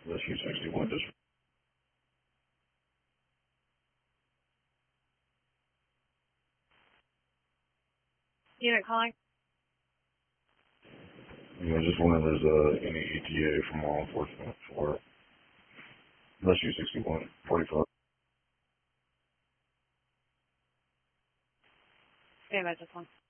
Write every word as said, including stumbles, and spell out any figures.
Rescue sixty-one, just Unit calling. yeah, just wondering if there's uh, any E T A from law enforcement for Rescue sixty-one, forty-five. Stand by just one.